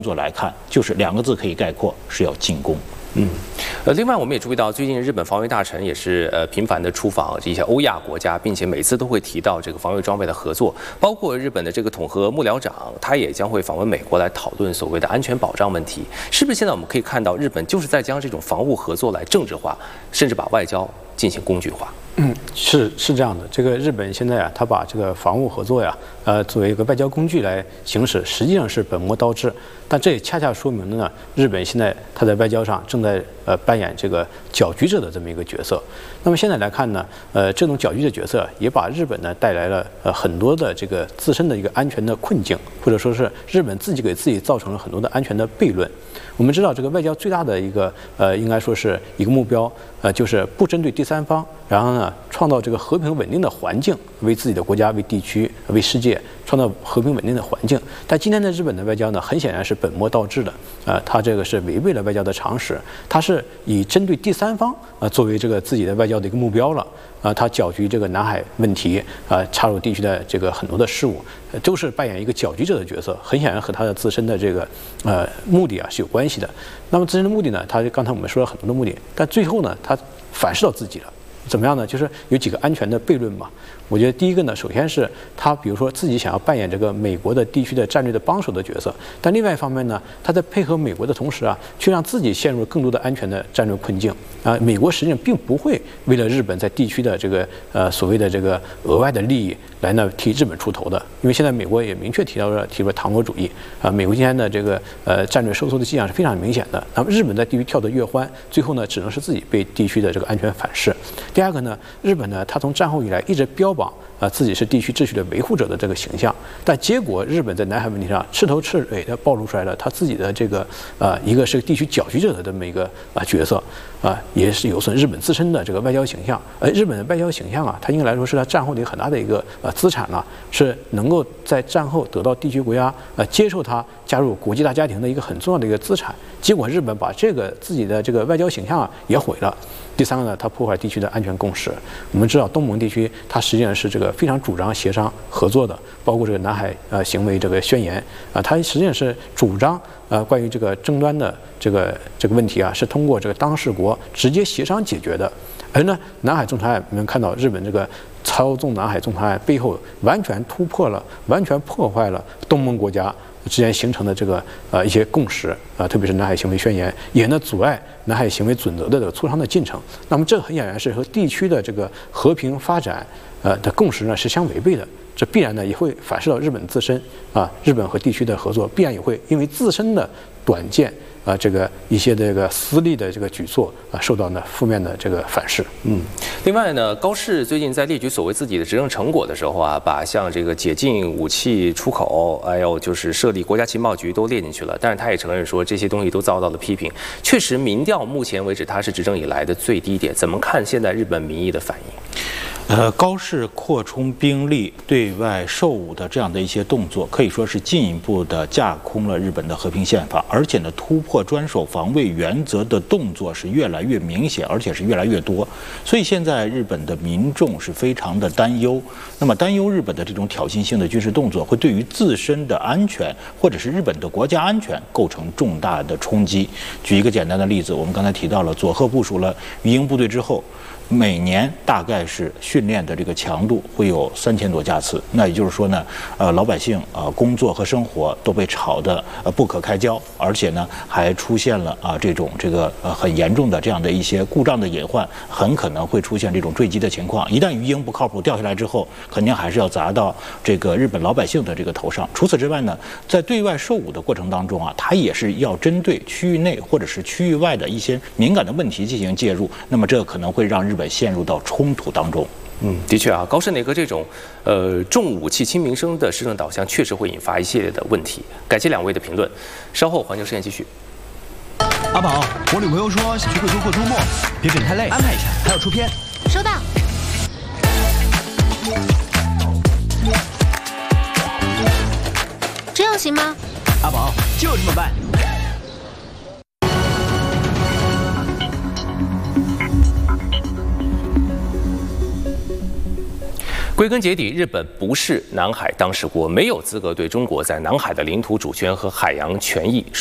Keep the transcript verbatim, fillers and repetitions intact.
作来看，就是两个字可以概括，是要进攻。 嗯，呃，另外我们也注意到，最近日本防卫大臣也是呃频繁的出访这些欧亚国家，并且每次都会提到这个防卫装备的合作，包括日本的这个统合幕僚长，他也将会访问美国来讨论所谓的安全保障问题。是不是现在我们可以看到，日本就是在将这种防务合作来政治化，甚至把外交进行工具化？ 嗯，是是这样的。这个日本现在啊，他把这个防务合作呀，呃，作为一个外交工具来行使，实际上是本末倒置。但这也恰恰说明了呢，日本现在他在外交上正在呃扮演这个搅局者的这么一个角色。那么现在来看呢，呃，这种搅局的角色也把日本呢带来了呃很多的这个自身的一个安全的困境，或者说是日本自己给自己造成了很多的安全的悖论。我们知道，这个外交最大的一个呃，应该说是一个目标，呃，就是不针对第三方，然后呢，创造这个和平稳定的环境，为自己的国家、为地区、为世界创造和平稳定的环境。但今天的日本的外交呢，很显然是本末倒置的，呃，它这个是违背了外交的常识，它是以针对第三方呃作为这个自己的外交的一个目标了。啊，他搅局这个南海问题，啊，插入地区的这个很多的事务，呃，都是扮演一个搅局者的角色，很显然和他的自身的这个呃目的啊是有关系的。那么自身的目的呢，他刚才我们说了很多的目的，但最后呢，他反噬到自己了。怎么样呢？就是有几个安全的悖论嘛。我觉得第一个呢，首先是他比如说自己想要扮演这个美国的地区的战略的帮手的角色，但另外一方面呢，他在配合美国的同时啊，却让自己陷入更多的安全的战略困境啊。美国实际上并不会为了日本在地区的这个呃所谓的这个额外的利益来呢替日本出头的，因为现在美国也明确提到了提出了唐国主义啊，美国今天的这个呃战略收缩的迹象是非常明显的。那么日本在地区跳得越欢，最后呢只能是自己被地区的这个安全反噬。第二个呢，日本呢，它从战后以来一直标榜啊、呃、自己是地区秩序的维护者的这个形象，但结果日本在南海问题上彻头彻尾的暴露出来了他自己的这个呃一个是地区搅局者的这么一个啊、呃、角色啊、呃，也是有损日本自身的这个外交形象。而日本的外交形象啊，它应该来说是它战后的一个很大的一个呃资产啊，是能够在战后得到地区国家呃接受它加入国际大家庭的一个很重要的一个资产。结果日本把这个自己的这个外交形象啊也毁了。第三个呢，它破坏地区的安全共识。我们知道，东盟地区它实际上是这个非常主张协商合作的，包括这个南海呃行为这个宣言啊，它实际上是主张呃关于这个争端的这个这个问题啊，是通过这个当事国直接协商解决的。而呢，南海仲裁案，我们看到日本这个操纵南海仲裁案背后，完全突破了，完全破坏了东盟国家之间形成的这个呃一些共识啊、呃，特别是南海行为宣言，也呢阻碍南海行为准则的这个磋商的进程。那么这很显然是和地区的这个和平发展呃的共识呢是相违背的。这必然呢也会反噬到日本自身啊，日本和地区的合作必然也会因为自身的短见啊，这个一些这个私利的这个举措啊，受到呢负面的这个反噬。 嗯，另外呢，高市最近在列举所谓自己的执政成果的时候啊，把像这个解禁武器出口，还有就是设立国家情报局都列进去了。但是他也承认说这些东西都遭到了批评。确实，民调目前为止他是执政以来的最低点。怎么看现在日本民意的反应？ 呃，高市扩充兵力、对外售武的这样的一些动作，可以说是进一步的架空了日本的和平宪法，而且呢，突破专守防卫原则的动作是越来越明显，而且是越来越多。所以现在日本的民众是非常的担忧。那么，担忧日本的这种挑衅性的军事动作会对于自身的安全，或者是日本的国家安全构成重大的冲击。举一个简单的例子，我们刚才提到了佐贺部署了鱼鹰部队之后，每年大概是训练的这个强度会有三千多架次，那也就是说呢，呃，老百姓啊、呃、工作和生活都被吵得呃不可开交，而且呢还出现了啊、呃、这种这个呃很严重的这样的一些故障的隐患，很可能会出现这种坠机的情况。一旦鱼鹰不靠谱掉下来之后，肯定还是要砸到这个日本老百姓的这个头上。除此之外呢，在对外售武的过程当中啊，它也是要针对区域内或者是区域外的一些敏感的问题进行介入，那么这可能会让日本陷入到冲突当中。 嗯，的确啊，高市内阁这种呃重武器轻民生的施政导向，确实会引发一系列的问题。感谢两位的评论，稍后环球视野继续。 阿宝，我女朋友说去贵州过周末，别整太累，安排一下，还要出片。 收到。这样行吗？ 阿宝，就这么办。 归根结底，日本不是南海当事国，没有资格对中国在南海的领土主权和海洋权益